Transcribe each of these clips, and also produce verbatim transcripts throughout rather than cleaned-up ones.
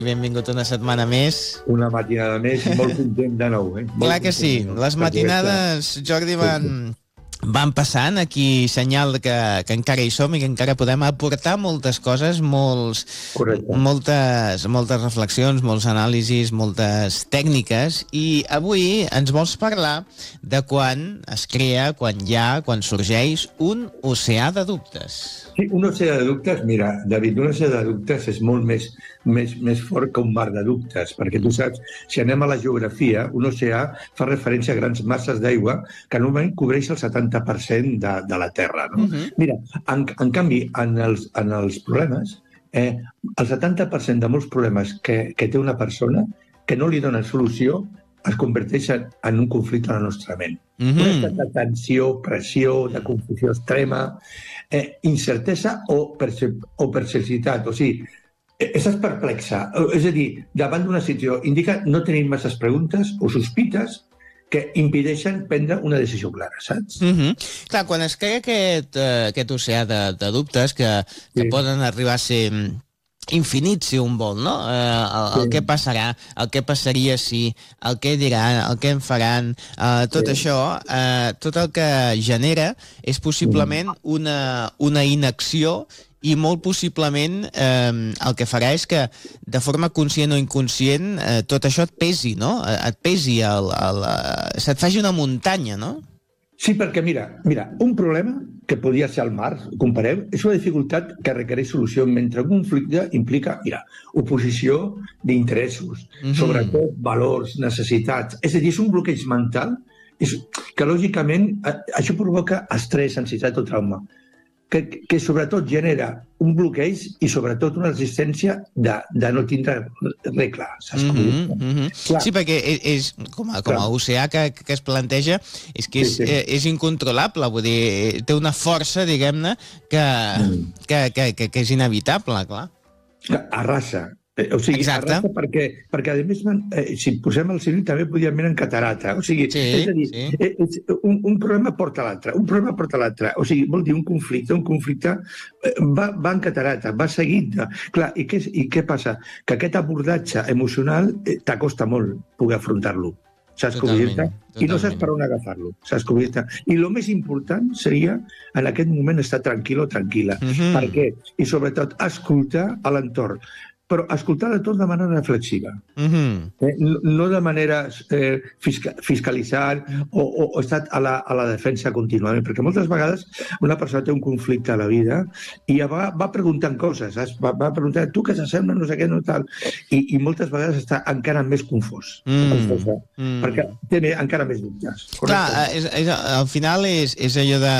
Benvingut una setmana més. Una matinada més i molt content de nou. Eh? Molt Clar que sí. Les matinades, Jordi, van, van passant. Aquí senyal que, que encara hi som i que encara podem aportar moltes coses, molts, moltes, moltes reflexions, molts anàlisis, moltes tècniques. I avui ens vols parlar de quan es crea, quan hi ha, quan sorgeix un oceà de dubtes. Sí, un oceà de dubtes, mira, David, un oceà de dubtes és molt més, més, més fort que un mar de dubtes, perquè tu saps, si anem a la geografia, un oceà fa referència a grans masses d'aigua que normalment cobreix el setanta per cent de, de la Terra. No? Uh-huh. Mira, en, en canvi, en els, en els problemes, eh, el setanta per cent de molts problemes que, que té una persona que no li donen solució es converteix en, en un conflicte a la nostra ment. Uh-huh. Un estat de tensió, pressió, de confusió extrema, eh, incertesa o, perce o perplexitat. O sigui, estàs perplexa. És a dir, davant d'una situació, indica no tenir masses preguntes o sospites que impedeixen prendre una decisió clara, saps? Uh-huh. Clar, quan es crea aquest, uh, aquest oceà de, de dubtes que, que sí. poden arribar a ser infinit, si un vol, no? Eh, el, el sí. què passarà, el què passaria si, el què diran, el què en faran, eh, tot sí. això, eh, tot el que genera és possiblement una, una inacció i molt possiblement eh, el que farà és que de forma conscient o inconscient eh, tot això et pesi, no? Et pesi, el, el, el, se't faci una muntanya, no? Sí, perquè mira, mira, un problema que podria ser al mar, comparem, és una dificultat que requereix solució, mentre un conflicte implica, mira, oposició d'interessos, mm-hmm. sobretot valors, necessitats. És a dir, és un bloqueig mental és, que, lògicament, això provoca estrès, ansietat o trauma, que, que sobretot genera un bloqueig i sobretot una resistència de, de no tindre res clar. Mm-hmm, mm-hmm. Sí, perquè és, és com, a, com a oceà que, que es planteja és que és, sí, sí. és incontrolable, vull dir, té una força, diguem-ne, que, mm. que, que, que, que és inevitable, clar. Arrasa. O sigui, Exacte. arrasa perquè, perquè a més, eh, si posem el civil també podríem anar en catarata. O sigui, sí, és a dir, sí. és, un, un problema porta l'altre, un problema porta l'altre. O sigui, vol dir un conflicte, un conflicte va, va en catarata, va seguit. De... Clar, i què, i què passa? Que aquest abordatge emocional eh, t'acosta molt poder afrontar-lo. Saps cobrir-te? I no saps per on agafar-lo. Saps cobrir-te? I el més important seria en aquest moment estar tranquil o tranquil·la. Mm-hmm. Per què? I sobretot escoltar a l'entorn. Però escoltar de tot de manera reflexiva. Mm-hmm. eh, no, no de manera eh, fisca, fiscalitzant o, o, o estar a la, a la defensa contínuament, perquè moltes vegades una persona té un conflicte a la vida i va, va preguntant coses, va, va preguntar tu què s'assembla, no sé què, no tal, i, i moltes vegades està encara més confós, mm. mm. perquè té encara més dubtes. Clar, és, és, al final és, és allò de,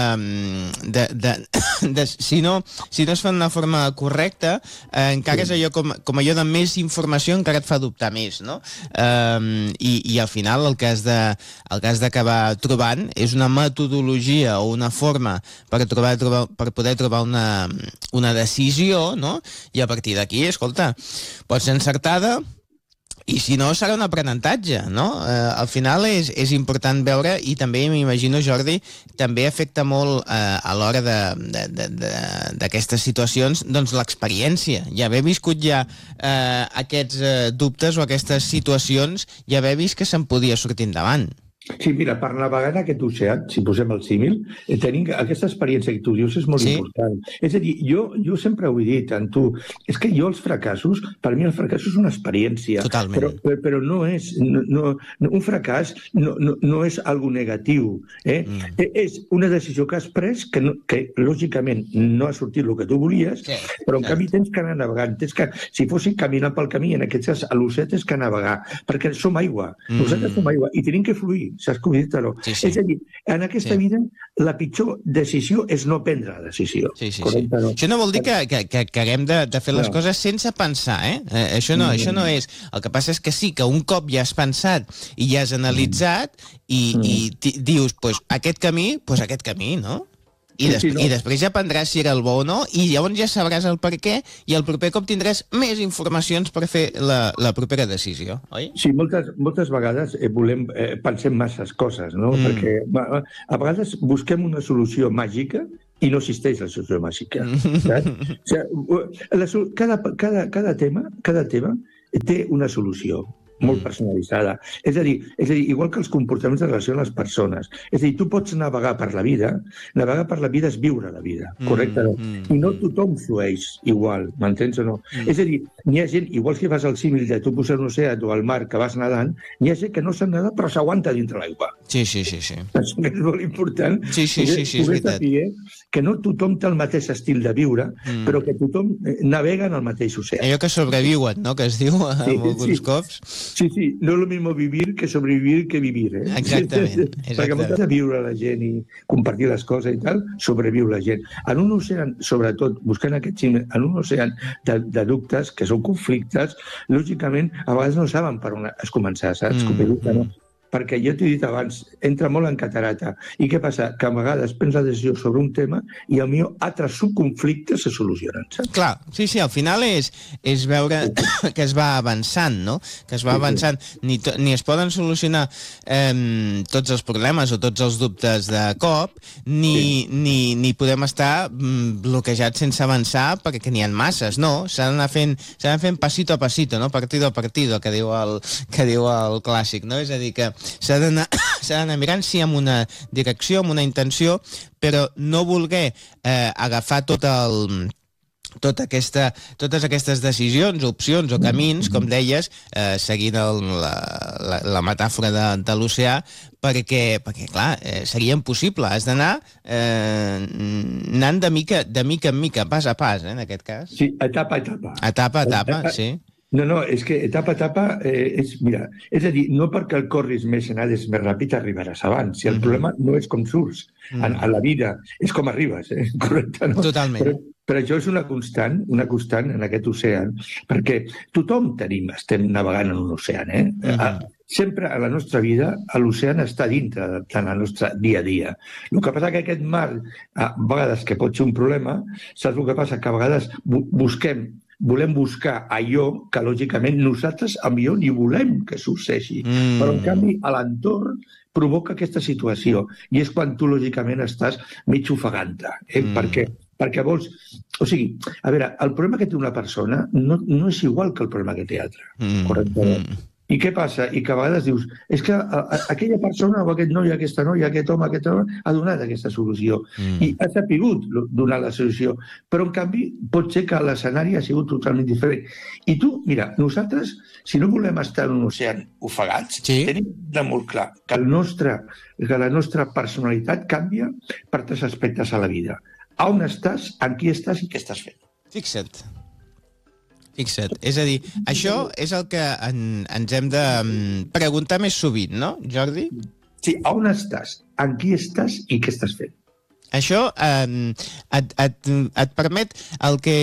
de, de, de si, no, si no es fa d'una forma correcta, eh, encara sí. és allò com com allò de més informació encara et fa dubtar més, no? Um, i, i al final el que has de, el que has d'acabar trobant és una metodologia o una forma per, trobar, trobar, per poder trobar una, una decisió, no? I a partir d'aquí, escolta, pot ser encertada, i si no, serà un aprenentatge, no? Eh, al final és, és important veure, i també m'imagino, Jordi, també afecta molt eh, a l'hora d'aquestes situacions, doncs l'experiència. I haver viscut ja eh, aquests eh, dubtes o aquestes situacions, i haver vist que se'n podia sortir endavant. Sí, mira, per navegar en aquest oceà, si posem el símil, eh, tenim aquesta experiència que tu dius és molt sí. important. És a dir, jo, jo sempre ho he dit en tu, és que jo els fracassos, per mi el fracàs és una experiència. Totalment. Però, però, però no és, no, no, un fracàs no, no, no és algo negatiu. Eh? Mm. És una decisió que has pres que, no, que lògicament no ha sortit el que tu volies, sí, però en sí. canvi tens que anar navegant. Tens que, si fossis caminant pel camí, en aquest cas a l'oceà tens que navegar, perquè som aigua. Mm. Nosaltres som aigua i tenim que fluir. Saps com dir-te-lo? Sí, sí. És a dir, en aquesta sí. vida la pitjor decisió és no prendre la decisió. Sí, sí, sí. Això no vol dir que, que, que, que haguem de, de fer les no. coses sense pensar, eh? eh això, no, mm. això no és. El que passa és que sí, que un cop ja has pensat i ja has analitzat i, mm. i dius, pues, aquest camí, pues aquest camí, no? I, des sí, sí, no. I després ja aprendràs si era el bo o no, i llavors ja sabràs el per què, i el proper cop tindràs més informacions per fer la, la propera decisió, oi? Sí, moltes, moltes vegades eh, volem, eh, pensem masses coses, no? Mm. Perquè a vegades busquem una solució màgica i no existeix la solució màgica. Saps? O sigui, la, cada, cada, cada tema, cada tema té una solució molt personalitzada. És a dir, és a dir, igual que els comportaments de relació amb les persones. És a dir, tu pots navegar per la vida, navegar per la vida és viure la vida, correcte? Mm, mm, I no tothom flueix igual, m'entens o no? Mm. És a dir, n'hi ha gent, igual que fas el símil de tu posar un oceà o al mar que vas nedant, n'hi ha gent que no sap nedar però s'aguanta dintre l'aigua. Sí, sí, sí, sí. Això és molt important. Sí, sí, sí, sí, és veritat. Que no tothom té el mateix estil de viure, mm. però que tothom navega en el mateix oceà. Allò que sobreviuen, no?, que es diu sí, alguns sí. cops. Sí, sí, no és el mismo vivir que sobrevivir que vivir, eh? Exactament. exactament. Perquè moltes de viure la gent i compartir les coses i tal, sobreviu la gent. En un oceà, sobretot, buscant aquest xim, en un oceà de, de dubtes, que són conflictes, lògicament, a vegades no saben per on es començar, saps? Mm, mm. No? Perquè jo t'he dit abans, entra molt en catarata. I què passa? Que a vegades prens la decisió sobre un tema i al millor altres subconflictes se solucionen, saps? Clar, sí, sí, al final és, és veure que es va avançant, no? Que es va avançant. Ni, to, ni es poden solucionar eh, tots els problemes o tots els dubtes de cop, ni, sí. ni, ni podem estar bloquejats sense avançar perquè n'hi ha masses, no? S'ha d'anar fent, s'ha d'anar fent passito a passito, no? Partido a partido, que diu el, que diu el clàssic, no? És a dir, que s'ha d'anar s'ha d'anar mirant sí amb una direcció, amb una intenció, però no voler eh, agafar tot el tota aquesta, totes aquestes decisions, opcions o camins, com deies, eh, seguint el, la, la, la metàfora de, de l'oceà, perquè, perquè clar, eh, seria impossible. Has d'anar eh, anant de mica, de mica en mica, pas a pas, eh, en aquest cas. Sí, etapa a etapa. Etapa a etapa, etapa sí. No, no, és que etapa a etapa, eh, és, mira, és a dir, no perquè el corris més i anades més ràpid arribaràs abans. Si el mm-hmm. problema no és com surts mm. a, a la vida, és com arribes, eh? Correcte, no? Totalment. Però, però això és una constant, una constant en aquest oceà, perquè tothom tenim, estem navegant en un oceà, eh? Mm-hmm. Sempre a la nostra vida l'oceà està dintre de la nostra dia a dia. El que passa que aquest mar, a vegades que pot ser un problema, saps el que passa? Que a vegades busquem volem buscar allò que, lògicament, nosaltres a millor ni volem que succeeixi. Mm. Però, en canvi, a l'entorn provoca aquesta situació. I és quan tu, lògicament, estàs mig ofegant-te. Eh? Mm. Perquè, perquè vols... O sigui, a veure, el problema que té una persona no, no és igual que el problema que té altra. Mm. Correctament? Mm. I què passa? I que a vegades dius, és que a, a, aquella persona o aquest noi, aquesta noia, aquest home, aquest home, ha donat aquesta solució. Mm. I ha sapigut donar la solució. Però, en canvi, pot ser que l'escenari ha sigut totalment diferent. I tu, mira, nosaltres, si no volem estar en un oceà ofegats, sí. tenim de molt clar que, el nostre, que la nostra personalitat canvia per tres aspectes a la vida. A on estàs, amb qui estàs i què estàs fent. Fixa't. Fixa't. És a dir, això és el que en, ens hem de preguntar més sovint, no, Jordi? Sí, a on estàs, amb qui estàs i què estàs fent. Això eh, et, et, et permet el que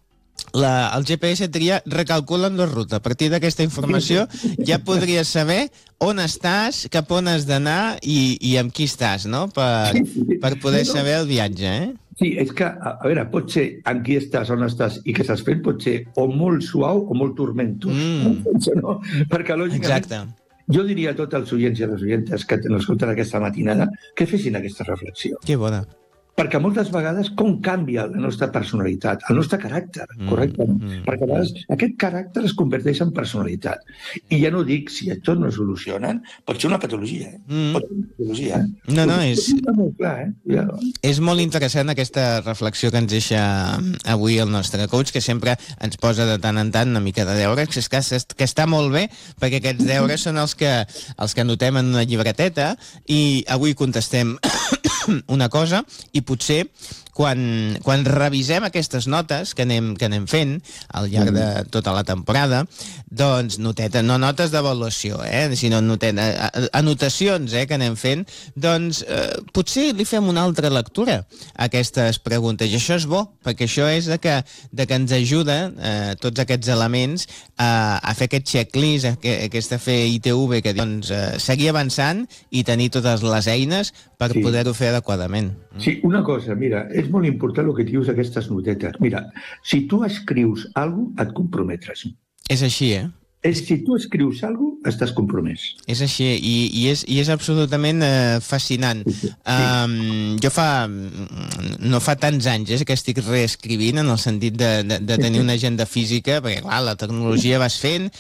la, el G P S et diria recalculant la ruta. A partir d'aquesta informació ja podries saber on estàs, cap on has d'anar i, i amb qui estàs, no? Per, per poder saber el viatge, eh? Sí, és que, a veure, pot ser amb qui estàs, on estàs i què estàs fent, pot ser o molt suau o molt turmentós. Mm. No? Perquè, lògicament, exacte. Jo diria a tots els oients i les oientes que ens escolten aquesta matinada que fessin aquesta reflexió. Que bona. Perquè moltes vegades com canvia la nostra personalitat, el nostre caràcter, correcte? Mm, mm, Perquè a vegades aquest caràcter es converteix en personalitat. I ja no dic, si tot no solucionen, pot ser una patologia. Eh? Mm. Pot ser una patologia. Eh? No, no, és... Molt clar, eh? Ja. És molt interessant aquesta reflexió que ens deixa avui el nostre coach, que sempre ens posa de tant en tant una mica de deures, que, és que, que està molt bé, perquè aquests deures són els que, els que anotem en una llibreteta i avui contestem una cosa i potser quan, quan revisem aquestes notes que anem, que anem fent al llarg de tota la temporada, doncs noteta, no notes d'avaluació, eh, sinó noteta, anotacions eh, que anem fent, doncs eh, potser li fem una altra lectura a aquestes preguntes. I això és bo, perquè això és de que, de que ens ajuda eh, tots aquests elements a, a fer aquest checklist, a, a aquesta fer I T V, que doncs, eh, seguir avançant i tenir totes les eines per sí. poder-ho fer adequadament. Sí, una cosa, mira, és molt important el que dius aquestes notetes. Mira, si tu escrius alguna cosa, et comprometres. És així, eh? És, si tu escrius alguna cosa, estàs compromès. És així, i, i, és, i és absolutament eh, fascinant. Sí, sí. Um, jo fa... no fa tants anys eh, que estic reescrivint en el sentit de, de, de tenir una agenda física, perquè clar, la tecnologia vas fent